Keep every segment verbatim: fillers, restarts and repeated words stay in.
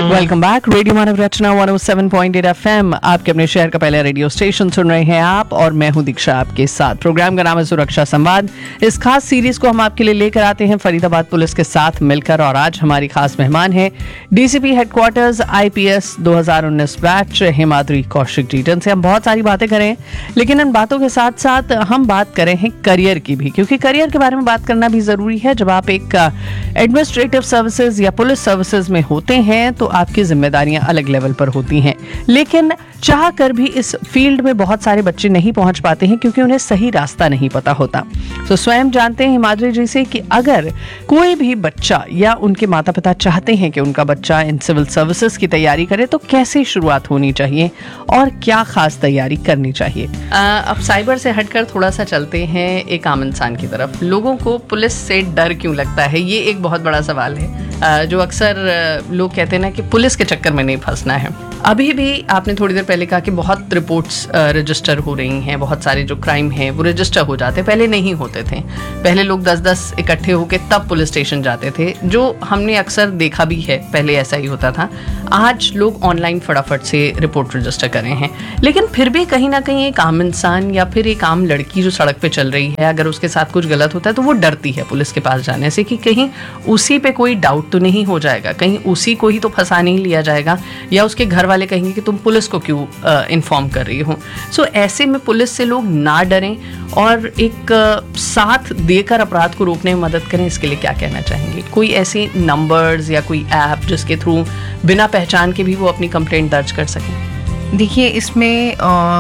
Welcome back. Radio मानव रचना एक सौ सात पॉइंट आठ एफएम, आपके अपने शहर का पहला रेडियो स्टेशन सुन रहे हैं आप, और मैं हूं दीक्षा आपके साथ। प्रोग्राम का नाम है सुरक्षा संवाद। इस खास सीरीज को हम आपके लिए लेकर आते हैं फरीदाबाद पुलिस के साथ मिलकर, और आज हमारी खास मेहमान है डीसीपी हेडक्वार्टर्स आईपीएस दो हज़ार उन्नीस बैच हिमाद्री कौशिक जी, जिनसे हम बहुत सारी बातें करें, लेकिन इन बातों के साथ साथ हम बात करें हैं करियर की भी, क्योंकि करियर के बारे में बात करना भी जरूरी है। जब आप एक एडमिनिस्ट्रेटिव सर्विसेज या पुलिस सर्विसेज में होते हैं तो आपकी जिम्मेदारियां अलग लेवल पर होती हैं, लेकिन चाह कर भी इस फील्ड में बहुत सारे बच्चे नहीं पहुंच पाते हैं क्योंकि उन्हें सही रास्ता नहीं पता होता। तो स्वयं जानते हैं हिमाद्री जी से कि अगर कोई भी बच्चा या उनके माता पिता चाहते हैं कि उनका बच्चा इन सिविल सर्विसेज की तैयारी करे तो कैसे शुरुआत होनी चाहिए और क्या खास तैयारी करनी चाहिए। आ, अब साइबर से हटकर थोड़ा सा चलते हैं एक आम इंसान की तरफ। लोगों को पुलिस से डर क्यों लगता है, ये एक बहुत बड़ा सवाल है, आ, जो अक्सर लोग कहते हैं ना कि पुलिस के चक्कर में नहीं फंसना है। अभी भी आपने थोड़ी देर पहले कहा कि बहुत रिपोर्ट्स रजिस्टर हो रही हैं, बहुत सारे जो क्राइम हैं वो रजिस्टर हो जाते हैं, पहले नहीं होते थे। पहले लोग दस दस इकट्ठे होकर तब पुलिस स्टेशन जाते थे, जो हमने अक्सर देखा भी है, पहले ऐसा ही होता था। आज लोग ऑनलाइन फटाफट से रिपोर्ट रजिस्टर कर रहे हैं, लेकिन फिर भी कहीं ना कहीं एक आम इंसान या फिर एक आम लड़की जो सड़क पे चल रही है, अगर उसके साथ कुछ गलत होता है तो वो डरती है पुलिस के पास जाने से कि कहीं उसी पे कोई डाउट तो नहीं हो जाएगा, कहीं उसी को ही तो फंसा नहीं लिया जाएगा, या उसके घर वाले कहेंगे कि तुम पुलिस को क्यों इन्फॉर्म कर रही हो। सो so, ऐसे में पुलिस से लोग ना डरें और एक uh, साथ देकर अपराध को रोकने में मदद करें, इसके लिए क्या कहना चाहेंगे? कोई ऐसे नंबर्स या कोई ऐप जिसके थ्रू बिना पहचान के भी वो अपनी कंप्लेंट दर्ज कर सकें? देखिए, इसमें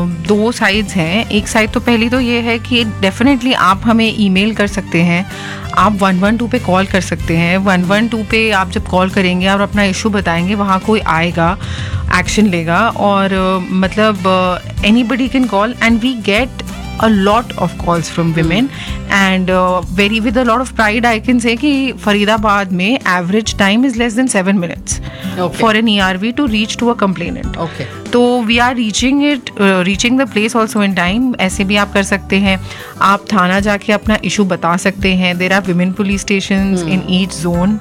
दो साइड्स हैं। एक साइड तो पहली तो ये है कि डेफिनेटली आप हमें ईमेल कर सकते हैं, आप वन वन टू पे कॉल कर सकते हैं। वन वन टू पे आप जब कॉल करेंगे और अपना इशू बताएंगे, वहाँ कोई आएगा, एक्शन लेगा, और uh, मतलब anybody can call and we get a lot of calls from women and uh, very with a lot of pride I can say कि फरीदाबाद में average time is less than seven minutes okay. for an E R V to reach to a complainant. Okay. तो we are reaching it, uh, reaching the place also in time. ऐसे भी आप कर सकते हैं, आप थाना जाके अपना इशू बता सकते हैं. There are women police stations hmm. in each zone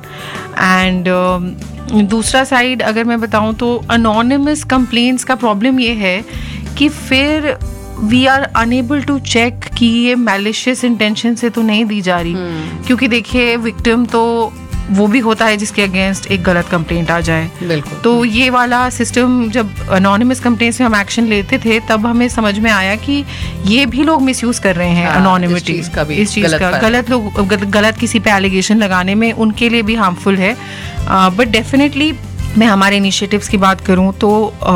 and um, दूसरा साइड अगर मैं बताऊं तो anonymous complaints का प्रॉब्लम ये है कि फिर we are unable to check कि ये मैलिशियस इंटेंशन से तो नहीं दी जा रही, hmm. क्योंकि देखिए विक्टिम तो वो भी होता है जिसके अगेंस्ट एक गलत कंप्लेंट आ जाए। बिल्कुल। तो ये वाला सिस्टम, जब अनोनिमस कंप्लेंट से हम एक्शन लेते थे तब हमें समझ में आया कि ये भी लोग मिसयूज कर रहे हैं अनोनिमिटी, इस चीज़ का गलत लोग गलत किसी पे एलिगेशन लगाने में, उनके लिए भी हार्मफुल है। बट डेफिनेटली मैं हमारे इनिशिएटिव्स की बात करूँ तो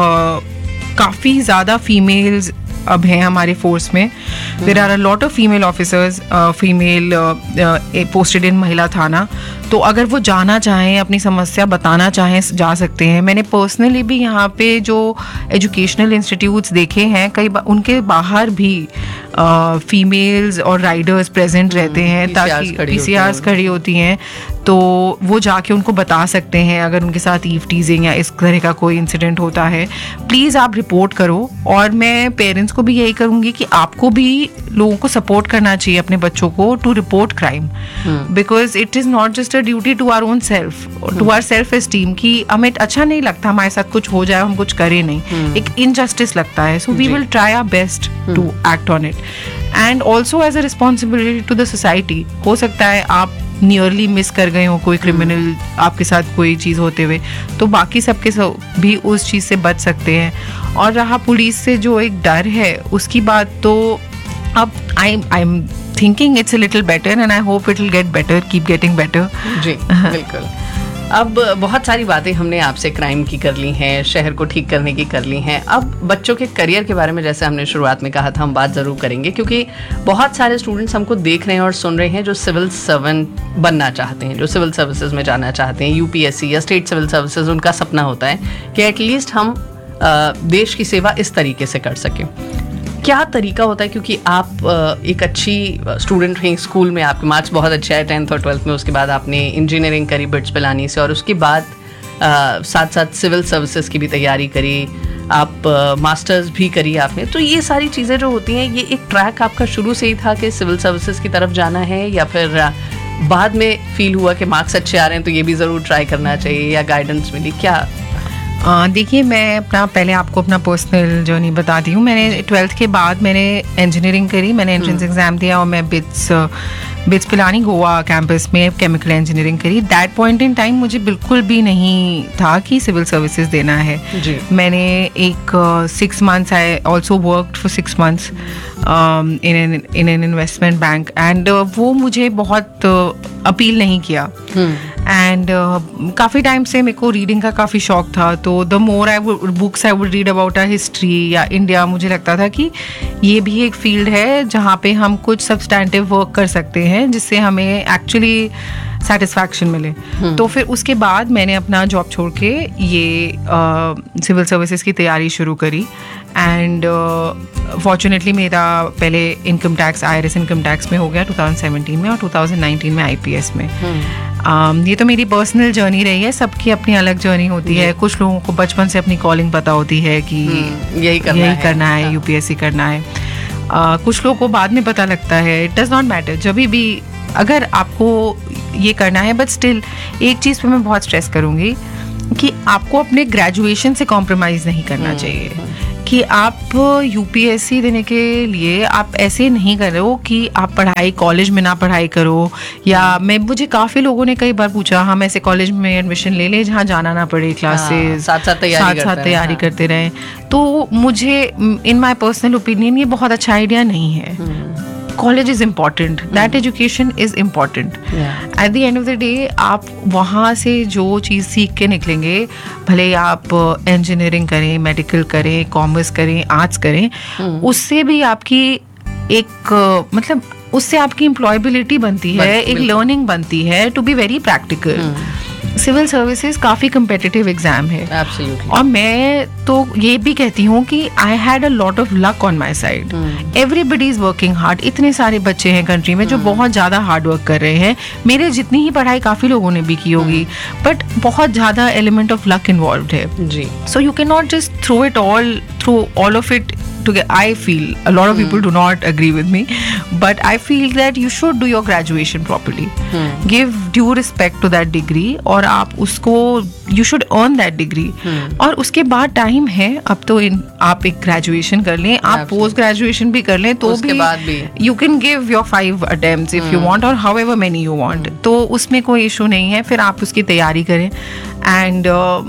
काफ़ी ज़्यादा फीमेल्स अब हैं हमारे फोर्स में। There are a lot of female officers, female posted in महिला थाना। तो अगर वो जाना चाहें, अपनी समस्या बताना चाहें, जा सकते हैं। मैंने पर्सनली भी यहाँ पे जो एजुकेशनल इंस्टीट्यूट्स देखे हैं, कई उनके बाहर भी फीमेल्स uh, और राइडर्स प्रेजेंट रहते हैं, ताकि पीसीआर्स खड़ी होती हैं, तो वो जाके उनको बता सकते हैं अगर उनके साथ ईव टीजिंग या इस तरह का कोई इंसिडेंट होता है। प्लीज़ आप रिपोर्ट करो, और मैं पेरेंट्स को भी यही करूँगी कि आपको भी लोगों को सपोर्ट करना चाहिए अपने बच्चों को to report crime, because it is not just a duty to our own self, to our self esteem, कि हमें अच्छा नहीं लगता हमारे साथ कुछ हो जाए, हम कुछ करें नहीं, hmm. एक इनजस्टिस लगता है। So we will try our best to act on it, and also as a responsibility to the society. हो सकता है आप नियरली मिस कर गए हो कोई क्रिमिनल, आपके साथ कोई चीज़ होते हुए, तो बाकी सबके सब भी उस चीज़ से बच सकते हैं। और रहा पुलिस से जो एक डर है उसकी बात, तो अब आई I am thinking it's a little better and I hope it will get better, keep getting better. जी बिल्कुल। अब बहुत सारी बातें हमने आपसे क्राइम की कर ली हैं, शहर को ठीक करने की कर ली हैं। अब बच्चों के करियर के बारे में, जैसे हमने शुरुआत में कहा था, हम बात ज़रूर करेंगे, क्योंकि बहुत सारे स्टूडेंट्स हमको देख रहे हैं और सुन रहे हैं जो सिविल सर्वेंट बनना चाहते हैं, जो सिविल सर्विसेज में जाना चाहते हैं, यूपीएससी या स्टेट सिविल सर्विसेज। उनका सपना होता है कि एटलीस्ट हम देश की सेवा इस तरीके से कर सकें। क्या तरीका होता है, क्योंकि आप एक अच्छी स्टूडेंट हैं, स्कूल में आपके मार्क्स बहुत अच्छे आए टेंथ और ट्वेल्थ में, उसके बाद आपने इंजीनियरिंग करी बिट्स पिलानी से, और उसके बाद साथ साथ सिविल सर्विसेज की भी तैयारी करी, आप मास्टर्स भी करी आपने। तो ये सारी चीज़ें जो होती हैं, ये एक ट्रैक आपका शुरू से ही था कि सिविल सर्विसेज की तरफ जाना है, या फिर बाद में फील हुआ कि मार्क्स अच्छे आ रहे हैं तो ये भी ज़रूर ट्राई करना चाहिए, या गाइडेंस मिली? क्या अ, देखिए, मैं अपना पहले आपको अपना पर्सनल जर्नी बताती हूँ. मैंने ट्वेल्थ के बाद मैंने इंजीनियरिंग करी. मैंने एंट्रेंस एग्ज़ाम दिया और मैं bits bits Pilani Goa campus में केमिकल इंजीनियरिंग करी. दैट पॉइंट इन टाइम मुझे बिल्कुल भी नहीं था कि सिविल सर्विसेज देना है. जी. मैंने एक six months I also worked for six months in an in an investment bank and वो मुझे बहुत अपील नहीं किया. एंड uh, काफ़ी टाइम से मेरे को रीडिंग का काफ़ी शौक था. तो the more I would books I would read about a history या इंडिया, मुझे लगता था कि ये भी एक फील्ड है जहाँ पे हम कुछ सब्सटैंटिव वर्क कर सकते हैं जिससे हमें एक्चुअली सेटिस्फैक्शन मिले. तो फिर उसके बाद मैंने अपना जॉब छोड़ के ये सिविल uh, सर्विसेज की तैयारी शुरू करी. एंड फॉर्चुनेटली uh, मेरा पहले income tax I R S income tax में हो गया टू थाउजेंड सेवेंटीन में और टू थाउजेंड नाइनटीन में आई पी एस में. um, ये तो मेरी पर्सनल जर्नी रही है. सबकी अपनी अलग जर्नी होती है. कुछ लोगों को बचपन से अपनी कॉलिंग पता होती है कि यही करना यही है, करना है, यू पी एस सी करना है. uh, कुछ लोगों को बाद में पता लगता है. It does not matter. जब भी अगर आपको ये करना है, बट स्टिल एक चीज़ पे मैं बहुत स्ट्रेस करूँगी कि आपको अपने ग्रेजुएशन से कॉम्प्रोमाइज़ नहीं करना चाहिए. कि आप यू पी एस सी देने के लिए आप ऐसे नहीं कर रहे हो कि आप पढ़ाई कॉलेज में ना पढ़ाई करो. या मैं मुझे काफ़ी लोगों ने कई बार पूछा हम ऐसे कॉलेज में एडमिशन ले लें जहाँ जाना ना पड़े, क्लासेस साथ साथ तैयारी साथ साथ तैयारी करते रहें. तो मुझे इन माई पर्सनल ओपिनियन ये बहुत अच्छा आइडिया नहीं है. College is important, that education is important. At the end of the day आप वहाँ से जो चीज़ सीख के निकलेंगे, भले आप इंजीनियरिंग करें, मेडिकल करें, कॉमर्स करें, आर्ट्स करें, उससे भी आपकी एक मतलब उससे आपकी एम्प्लॉयबिलिटी बनती है, एक लर्निंग बनती है to be very practical. Civil services काफ़ी कम्पिटिटिव एग्जाम है. Absolutely. और मैं तो ये भी कहती हूँ कि I had a lot of luck on my side. Everybody is working hard. इतने सारे बच्चे हैं कंट्री में जो hmm. बहुत ज़्यादा हार्ड वर्क कर रहे हैं. मेरे जितनी ही पढ़ाई काफ़ी लोगों ने भी की होगी, बट hmm. बहुत ज़्यादा एलिमेंट ऑफ लक इन्वॉल्व है. जी. So you can not just throw it all throw all of it together. I feel a lot of people do not agree with me, but I feel that you should do your graduation properly. Hmm. Give due respect to that degree और आप उसको you should earn that degree. Hmm. और उसके बाद time है. अब तो इन आप एक ग्रेजुएशन कर लें, आप पोस्ट ग्रेजुएशन भी कर लें, तो उसके भी, बाद भी you can give your five attempts if hmm. you want or however many you want. hmm. तो उसमें कोई इशू नहीं है. फिर आप उसकी तैयारी करें. एंड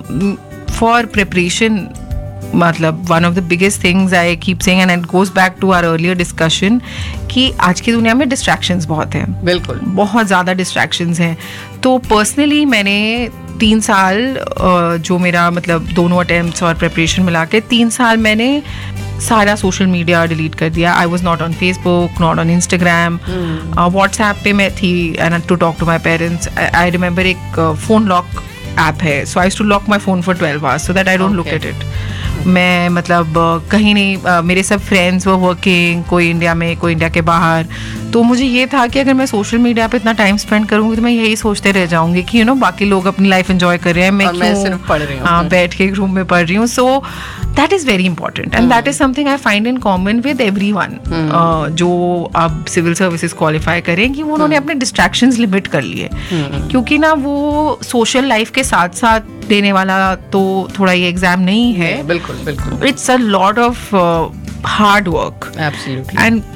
फॉर प्रिपरेशन, मतलब one of the biggest things I keep saying and it goes back to our earlier discussion कि आज की दुनिया में डिस्ट्रैक्शंस बहुत हैं. बिल्कुल, बहुत ज़्यादा डिस्ट्रैक्शंस हैं. तो पर्सनली मैंने तीन साल जो मेरा मतलब दोनों अटेम्प्ट्स और प्रिपरेशन मिला के तीन साल मैंने सारा सोशल मीडिया डिलीट कर दिया. I was not on Facebook, not on Instagram. WhatsApp पे मैं थी and to talk to my parents. I remember एक फोन लॉक ऐप है, सो I used to lock my phone for twelve hours so that I don't look at it. मैं मतलब कहीं नहीं, मेरे सब फ्रेंड्स वो वर्किंग, कोई इंडिया में, कोई इंडिया के बाहर. तो मुझे ये था कि अगर मैं सोशल मीडिया पे इतना टाइम स्पेंड करूँगी तो मैं यही सोचते रह जाऊँगी कि यू नो बाकी लोग अपनी लाइफ एंजॉय कर रहे हैं, मैं क्यों सिर्फ पढ़ रही हूँ, हाँ बैठ के एक रूम में पढ़ रही हूँ. So that is very important and that is something I find in common with every one जो अब सिविल सर्विसेज क्वालिफाई करें कि वो उन्होंने अपने डिस्ट्रैक्शंस लिमिट कर लिए. क्योंकि ना वो सोशल लाइफ के साथ साथ देने वाला तो थोड़ा ये एग्जाम नहीं है. बिल्कुल बिल्कुल. It's a lot of hard work. Absolutely. And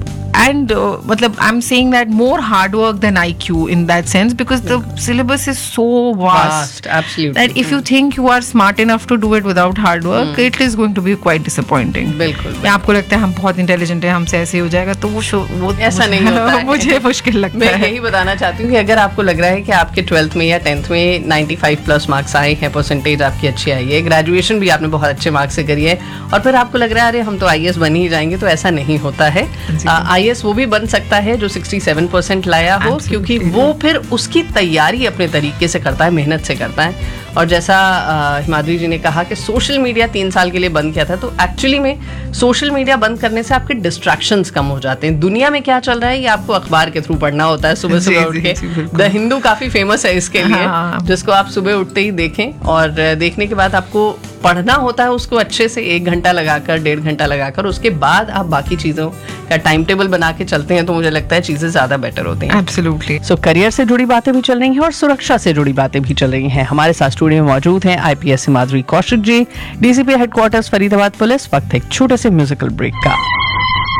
and uh, matlab, I'm saying that more hard work than I Q in that sense because the syllabus is so vast, vast absolutely, that if mm. you think you are smart enough to do it without hard work, mm. it is going to be quite disappointing. बिल्कुल. या आपको लगता है हम बहुत intelligent हैं, हमसे ऐसे हो जाएगा, तो वो वो ऐसा नहीं होता है. मुझे मुश्किल लगता मैं है. मैं यही बताना चाहती हूँ कि अगर आपको लग रहा है कि आपके ट्वेल्थ में या टेंथ में नाइन्टी फाइव प्लस मार्क्स आए हैं, परसेंटेज आपकी अच्छी आई है, ग्रेजुएशन भी आपने बहुत अच्छे मार्क्स से करी है, और फिर आपको लग रहा है अरे हम तो आई ए एस बन ही जाएंगे, तो ऐसा नहीं होता है. आई ए एस वो भी बन सकता है जो सिक्सटी सेवन परसेंट लाया हो, क्योंकि वो फिर उसकी तैयारी अपने तरीके से करता है, मेहनत से करता है. और जैसा हिमाद्री जी ने कहा कि सोशल मीडिया तीन साल के लिए बंद किया था, तो एक्चुअली में सोशल मीडिया बंद करने से आपके डिस्ट्रैक्शंस कम हो जाते हैं. दुनिया में क्या चल रहा है ये आपको अखबार के थ्रू पढ़ना होता है सुबह सुबह उठ के. द हिंदू काफी फेमस है इसके लिए, जिसको आप सुबह उठते ही देखें, और देखने के बाद आपको पढ़ना होता है उसको अच्छे से एक घंटा लगाकर, डेढ़ घंटा लगाकर, उसके बाद आप बाकी चीज़ों का टाइम टेबल बना के चलते हैं तो मुझे लगता है चीज़ें ज़्यादा बेटर होती हैं। एब्सोल्युटली। सो करियर से जुड़ी बातें भी चल रही हैं और सुरक्षा से जुड़ी बातें भी चल रही हैं। हमारे साथ स्टूडियो में मौजूद हैं आईपीएस माधुरी Kaushik ji, DCP headquarters Faridabad police. वक्त एक छोटे से म्यूजिकल ब्रेक का।